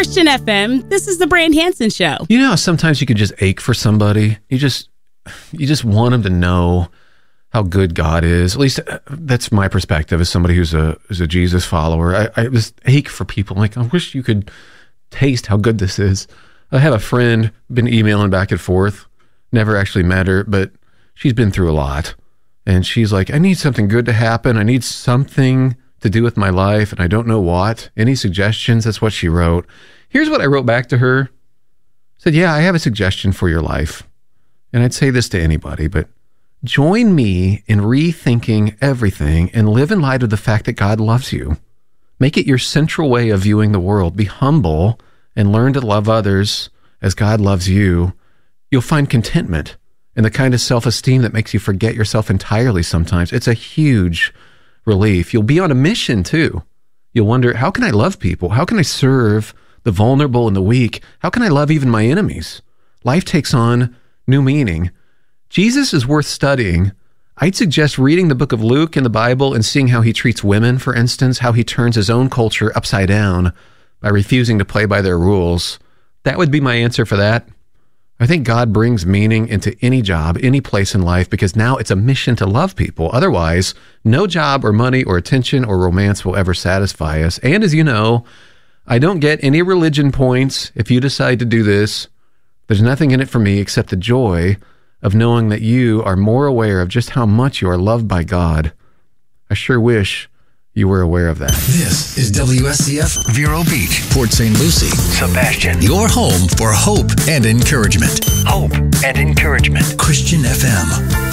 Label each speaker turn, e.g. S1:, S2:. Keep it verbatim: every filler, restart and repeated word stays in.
S1: Christian F M, this is the Brand Hansen Show.
S2: You know how sometimes you can just ache for somebody? You just you just want them to know how good God is. At least that's my perspective as somebody who's a who's a Jesus follower. I, I just ache for people. Like, I wish you could taste how good this is. I have a friend, been emailing back and forth, never actually met her, but she's been through a lot. And she's like, I need something good to happen. I need something to do with my life, and I don't know what. Any suggestions? That's what she wrote. Here's what I wrote back to her. I said, yeah, I have a suggestion for your life. And I'd say this to anybody, but join me in rethinking everything and live in light of the fact that God loves you. Make it your central way of viewing the world. Be humble and learn to love others as God loves you. You'll find contentment and the kind of self-esteem that makes you forget yourself entirely sometimes. It's a huge relief. You'll be on a mission too. You'll wonder, how can I love people? How can I serve the vulnerable and the weak? How can I love even my enemies? Life takes on new meaning. Jesus is worth studying. I'd suggest reading the book of Luke in the Bible and seeing how he treats women, for instance, how he turns his own culture upside down by refusing to play by their rules. That would be my answer for that. I think God brings meaning into any job, any place in life, because now it's a mission to love people. Otherwise, no job or money or attention or romance will ever satisfy us. And as you know, I don't get any religion points if you decide to do this. There's nothing in it for me except the joy of knowing that you are more aware of just how much you are loved by God. I sure wish you were aware of that.
S3: This is W S C F Vero Beach, Port Saint Lucie, Sebastian. Your home for hope and encouragement. Hope and encouragement. Christian F M.